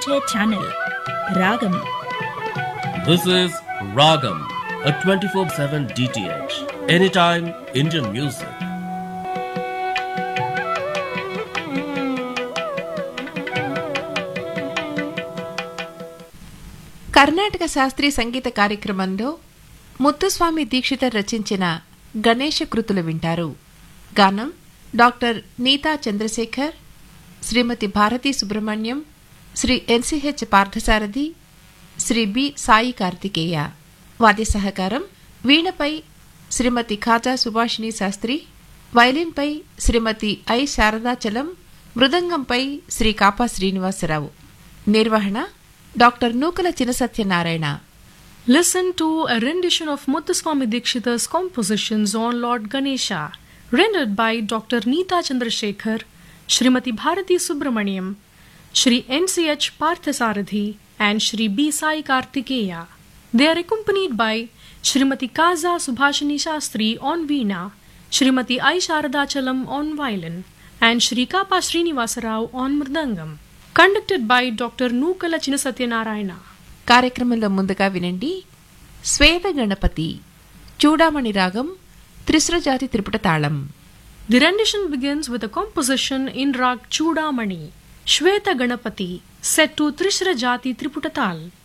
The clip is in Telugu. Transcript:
channel, Ragam. This is Ragam, a 24/7 DTH, anytime Indian music. Karnataka శాస్త్రీయ సంగీత కార్యక్రమంలో ముత్తుస్వామి దీక్షితర్ రచించిన గణేష కృతులు వింటారు. గానం డాక్టర్ నీతా చంద్రశేఖర్, శ్రీమతి భారతీ సుబ్రహ్మణ్యం, శ్రీ ఎన్సిహెచ్ పార్థసారథి, శ్రీ బి సాయి కార్తికేయ. వాద్య సహకారం వీణపై శ్రీమతి ఖాజా సుభాషిణి శాస్త్రి, వైలిన్పై శ్రీమతి ఐ శారదాచలం, మృదంగంపై శ్రీ కాపా శ్రీనివాసరావు. నిర్వహణ doctor Nukala Chinasatyanarayana. Listen to a rendition of Muthuswami Dikshitar's compositions on Lord Ganesha, rendered by Dr. Neeta Chandrasekhar, Srimati Bharati Subramaniam, Shri NCH Parthasarathi, and Shri B. Sai Kartikeya. They are accompanied by Srimati Kaza Subhashini Shastri on Veena, Srimati I. Sharadachalam on violin, and Shri Kapa Srinivasarao on mridangam. Conducted by Dr. Nukala Chinasatyanarayana. కార్యక్రమంలో ముందుగా వినండి శ్వేత గణపతి, చూడామణి రాగం, త్రిశ్రజాతి త్రిపుట తాళం. The rendition begins with a composition in Rag Chudamani, Shweta Ganapati, set to Trishra Jati Triputatal.